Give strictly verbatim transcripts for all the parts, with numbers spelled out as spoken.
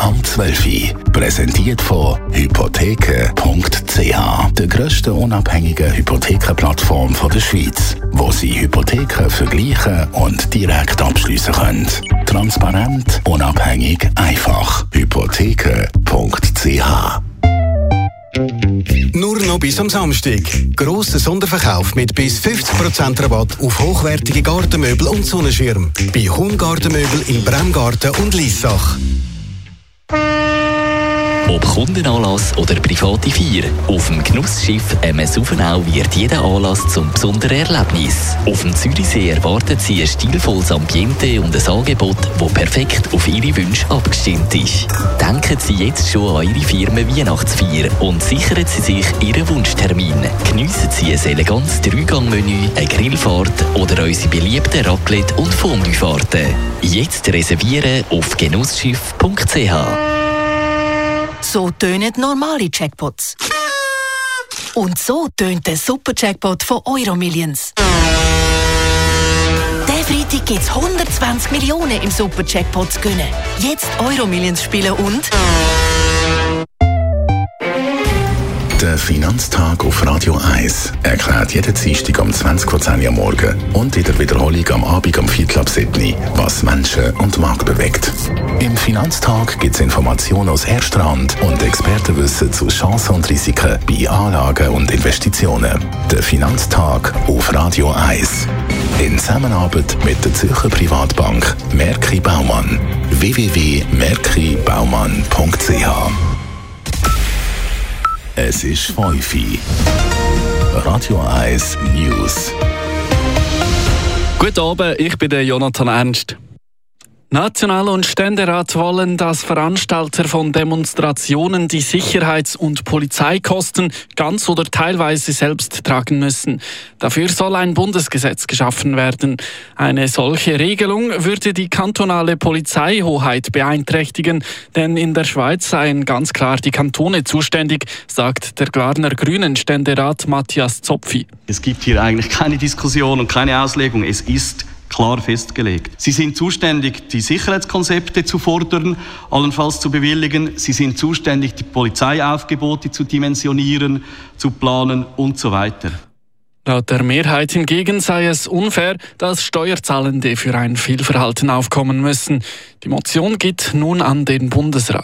am zwölf Uhr. Präsentiert von hypotheken punkt c h, der grössten unabhängigen Hypothekenplattform der Schweiz, wo Sie Hypotheken vergleichen und direkt abschliessen können. Transparent, unabhängig, einfach. hypotheken punkt c h. Nur noch bis am Samstag. Grosser Sonderverkauf mit bis fünfzig Prozent Rabatt auf hochwertige Gartenmöbel und Sonnenschirm. Bei Hung-Gartenmöbel in Bremgarten und Liessach. Ob Kundenanlass oder private Feier, auf dem Genussschiff M S Uvenau wird jeder Anlass zum besonderen Erlebnis. Auf dem Zürichsee erwarten Sie ein stilvolles Ambiente und ein Angebot, das perfekt auf Ihre Wünsche abgestimmt ist. Denken Sie jetzt schon an Ihre Firmen-Weihnachtsfeier und sichern Sie sich Ihren Wunschtermin. Geniessen Sie ein elegantes Drei-Gang-Menü, eine Grillfahrt oder unsere beliebten Raclette- und Fondue-Fahrten. Jetzt reservieren auf genussschiff punkt c h. So tönen normale Jackpots. Und so tönt der Super-Jackpot von Euromillions. Diesen Freitag gibt es hundertzwanzig Millionen im Super-Jackpot zu gewinnen. Jetzt Euromillions spielen und... Der Finanztag auf Radio eins erklärt jeden Dienstag um zwanzig vor zehn am Morgen und in der Wiederholung am Abend um Viertel ab sieben, was Menschen und Markt bewegt. Im Finanztag gibt es Informationen aus erster Hand und Expertenwissen zu Chancen und Risiken bei Anlagen und Investitionen. Der Finanztag auf Radio eins. In Zusammenarbeit mit der Zürcher Privatbank Merki Baumann. w w w punkt merki baumann punkt c h. Es ist fünf Uhr. Radio eins News. Guten Abend, ich bin der Jonathan Ernst. National- und Ständerat wollen, dass Veranstalter von Demonstrationen die Sicherheits- und Polizeikosten ganz oder teilweise selbst tragen müssen. Dafür soll ein Bundesgesetz geschaffen werden. Eine solche Regelung würde die kantonale Polizeihoheit beeinträchtigen, denn in der Schweiz seien ganz klar die Kantone zuständig, sagt der Glarner Grünen-Ständerat Matthias Zopfi. Es gibt hier eigentlich keine Diskussion und keine Auslegung. Es ist klar festgelegt. Sie sind zuständig, die Sicherheitskonzepte zu fordern, allenfalls zu bewilligen. Sie sind zuständig, die Polizeiaufgebote zu dimensionieren, zu planen und so weiter. Laut der Mehrheit hingegen sei es unfair, dass Steuerzahlende für ein Fehlverhalten aufkommen müssen. Die Motion geht nun an den Bundesrat.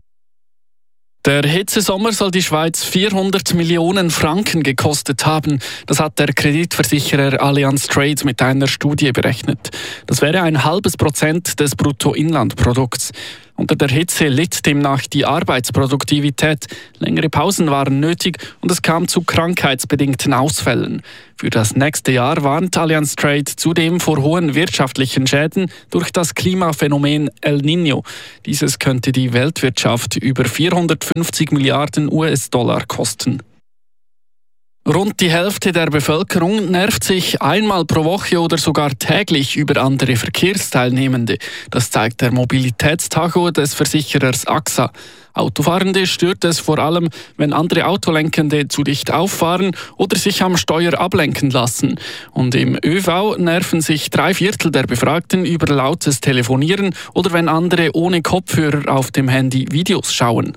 Der Hitzesommer soll die Schweiz vierhundert Millionen Franken gekostet haben. Das hat der Kreditversicherer Allianz Trade mit einer Studie berechnet. Das wäre ein halbes Prozent des Bruttoinlandprodukts. Unter der Hitze litt demnach die Arbeitsproduktivität. Längere Pausen waren nötig und es kam zu krankheitsbedingten Ausfällen. Für das nächste Jahr warnt Allianz Trade zudem vor hohen wirtschaftlichen Schäden durch das Klimaphänomen El Niño. Dieses könnte die Weltwirtschaft über vierhundertfünfzig Milliarden U S-Dollar kosten. Rund die Hälfte der Bevölkerung nervt sich einmal pro Woche oder sogar täglich über andere Verkehrsteilnehmende. Das zeigt der Mobilitätstacho des Versicherers A X A. Autofahrende stört es vor allem, wenn andere Autolenkende zu dicht auffahren oder sich am Steuer ablenken lassen. Und im ÖV nerven sich drei Viertel der Befragten über lautes Telefonieren oder wenn andere ohne Kopfhörer auf dem Handy Videos schauen.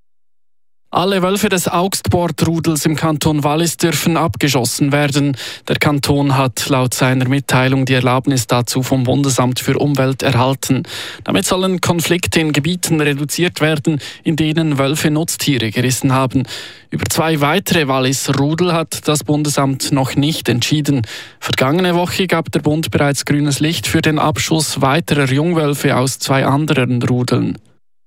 Alle Wölfe des Augstbordrudels im Kanton Wallis dürfen abgeschossen werden. Der Kanton hat laut seiner Mitteilung die Erlaubnis dazu vom Bundesamt für Umwelt erhalten. Damit sollen Konflikte in Gebieten reduziert werden, in denen Wölfe Nutztiere gerissen haben. Über zwei weitere Wallis-Rudel hat das Bundesamt noch nicht entschieden. Vergangene Woche gab der Bund bereits grünes Licht für den Abschuss weiterer Jungwölfe aus zwei anderen Rudeln.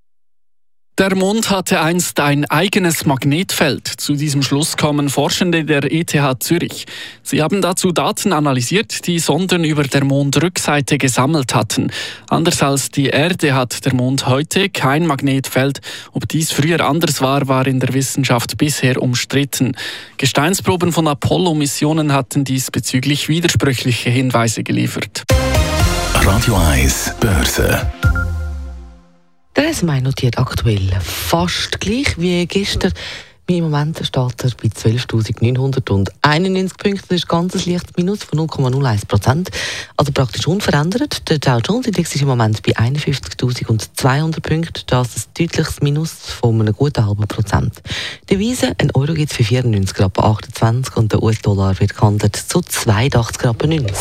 Der Mond hatte einst ein eigenes Magnetfeld. Zu diesem Schluss kommen Forschende der E T H Zürich. Sie haben dazu Daten analysiert, die Sonden über der Mondrückseite gesammelt hatten. Anders als die Erde hat der Mond heute kein Magnetfeld. Ob dies früher anders war, war in der Wissenschaft bisher umstritten. Gesteinsproben von Apollo-Missionen hatten diesbezüglich widersprüchliche Hinweise geliefert. Radio eins Börse. Der S M I notiert aktuell fast gleich wie gestern Im Moment steht er bei zwölftausendneunhunderteinundneunzig Punkten. Das ist ganz ein leichtes Minus von null Komma null eins Prozent. Also praktisch unverändert. Der Dow Jones Index ist im Moment bei einundfünfzigtausendzweihundert Punkten. Das ist ein deutliches Minus von einem guten halben Prozent. Die Devise, ein Euro gibt es für vierundneunzig Komma achtundzwanzig und der U S-Dollar wird gehandelt zu zweiundachtzig Komma neunzig.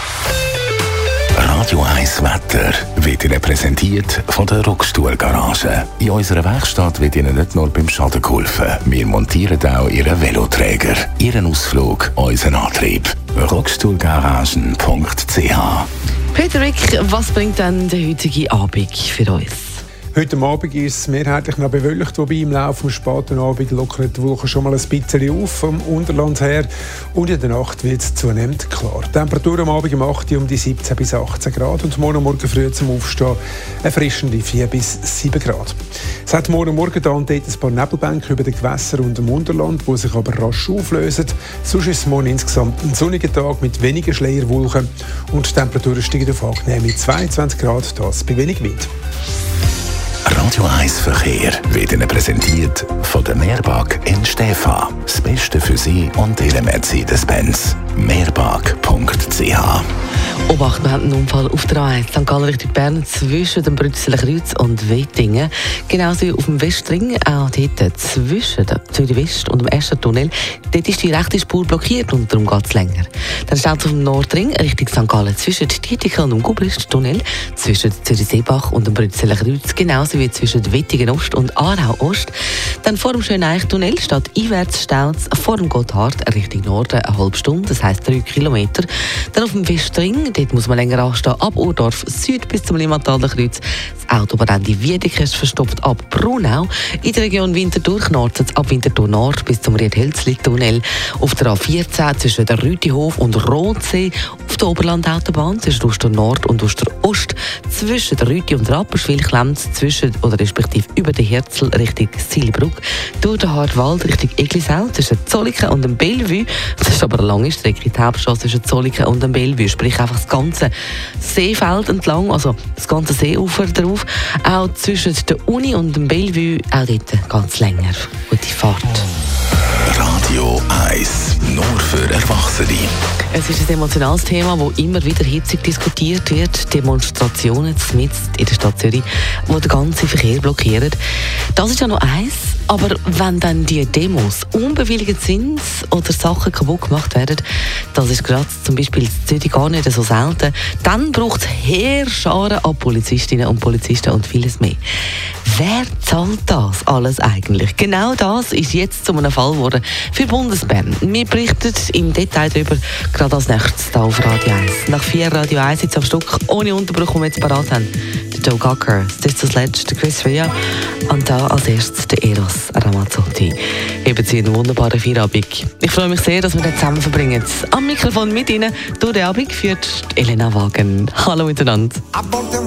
Radio eins Wetter wird Ihnen präsentiert von der Rockstuhl Garage. In unserer Werkstatt wird Ihnen nicht nur beim Schaden geholfen. Wir montieren auch Ihren Veloträger, Ihren Ausflug, unseren Antrieb. rockstuhlgaragen punkt c h. Peter Rick, was bringt denn der heutige Abend für uns? Heute Abend ist es mehrheitlich noch bewölkt, wobei im Laufe des späten Abends lockern die Wolken schon mal ein bisschen auf vom Unterland her und in der Nacht wird es zunehmend klar. Die Temperatur am Abend um acht Uhr um die siebzehn bis achtzehn Grad und morgen Morgen früh zum Aufstehen erfrischende vier bis sieben Grad. Es hat morgen Morgen da und dort ein paar Nebelbänke über den Gewässern und dem Unterland, die sich aber rasch auflösen. Sonst ist es morgen insgesamt ein sonniger Tag mit weniger Schleierwolken und die Temperaturen steigen auf angenehm mit zweiundzwanzig Grad, das bei wenig Wind. Radio eins Verkehr wird Ihnen präsentiert von der Meerbag in Stäfa. Das Beste für Sie und Ihren Mercedes-Benz. meerbag punkt c h. Obacht, wir haben einen Unfall auf der A eins Sankt Gallen Richtung Bern zwischen dem Brüsseler Kreuz und Wettingen. Genauso wie auf dem Westring, auch dort zwischen der Zürich West und dem ersten Tunnel. Dort ist die rechte Spur blockiert und darum geht es länger. Dann steht es auf dem Nordring Richtung Sankt Gallen zwischen Dietiken und dem Gubrist-Tunnel, zwischen Zürich Seebach und dem Brüsseler Kreuz, genauso wie zwischen Wettingen Ost und Aarau Ost. Dann vor dem Schöneich-Tunnel steht einwärts staut vor dem Gotthard Richtung Norden eine halbe Stunde, das heisst drei Kilometer. Dann auf dem Westring, dort muss man länger anstehen, ab Urdorf Süd bis zum Limmataler Kreuz. Das Autobahnende Wiedeke ist verstopft ab Brunau. In der Region Winterthur knorzt ab Winterthur Nord bis zum Riedhölzli-Tunnel. Auf der A vierzehn zwischen der Rütihof und Rotsee. Auf der Oberlandautobahn zwischen Oster Nord und Oster Ost. Zwischen der Rüti und Rapperswil klemmt zwischen oder respektive über den Herzl Richtung Silbruck. Durch den Hartwald Richtung Eglisau zwischen Zolliken und dem Bellevue. Das ist aber eine lange Strecke. Die Hauptstrasse zwischen Zolliken und dem Bellevue. Sprich einfach das ganze Seefeld entlang, also das ganze Seeufer drauf. Auch zwischen der Uni und dem Bellevue, auch dort ganz länger. Gute Fahrt. Radio eins, nur für Erwachsene. Es ist ein emotionales Thema, das immer wieder hitzig diskutiert wird. Demonstrationen mitten in der Stadt Zürich, die den ganzen Verkehr blockieren. Das ist ja noch eins. Aber wenn dann die Demos unbewilligt sind oder Sachen kaputt gemacht werden, das ist gerade zum Beispiel in Zürich gar nicht so selten, dann braucht es Heerscharen an Polizistinnen und Polizisten und vieles mehr. Wer zahlt das alles eigentlich? Genau das ist jetzt zu einem Fall geworden für Bundesbern. Wir berichten im Detail darüber, gerade als nächstes hier auf Radio eins. Nach vier Radio eins jetzt am Stück, ohne Unterbruch, die wir jetzt parat haben. Der Joe Cocker, das ist das letzte, Chris Ria. Und da als erstes der Eros Ramazzotti. Eben Sie einen wunderbaren Feierabend. Ich freue mich sehr, dass wir das zusammen verbringen. Am Mikrofon mit Ihnen durch den Abend führt Elena Wagen. Hallo miteinander.